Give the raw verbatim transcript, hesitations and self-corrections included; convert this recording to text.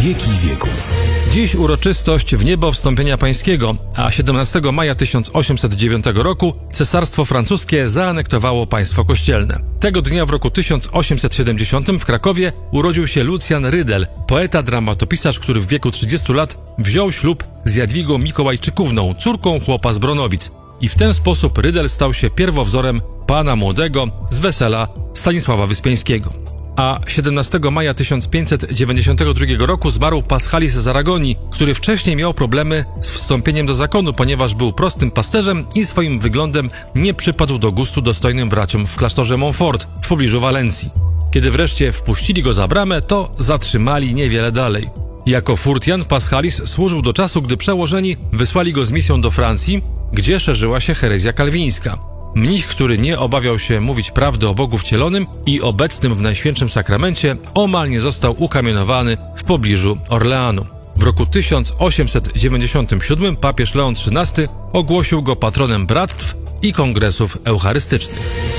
wieki wieków. Dziś uroczystość w niebo wstąpienia pańskiego, a siedemnastego maja tysiąc osiemset dziewiątego roku Cesarstwo Francuskie zaanektowało państwo kościelne. Tego dnia w roku tysiąc osiemset siedemdziesiątym w Krakowie urodził się Lucjan Rydel, poeta, dramatopisarz, który w wieku trzydziestu lat wziął ślub z Jadwigą Mikołajczykówną, córką chłopa z Bronowic. I w ten sposób Rydel stał się pierwowzorem pana młodego z wesela Stanisława Wyspiańskiego. A siedemnastego maja tysiąc pięćset dziewięćdziesiątego drugiego roku zmarł Paschalis z Aragonii, który wcześniej miał problemy z wstąpieniem do zakonu, ponieważ był prostym pasterzem i swoim wyglądem nie przypadł do gustu dostojnym braciom w klasztorze Montfort w pobliżu Walencji. Kiedy wreszcie wpuścili go za bramę, to zatrzymali niewiele dalej. Jako furtian Paschalis służył do czasu, gdy przełożeni wysłali go z misją do Francji, gdzie szerzyła się herezja kalwińska. Mnich, który nie obawiał się mówić prawdy o Bogu wcielonym i obecnym w Najświętszym Sakramencie, omal nie został ukamienowany w pobliżu Orleanu. W roku tysiąc osiemset dziewięćdziesiątym siódmym papież Leon trzynasty ogłosił go patronem bractw i kongresów eucharystycznych.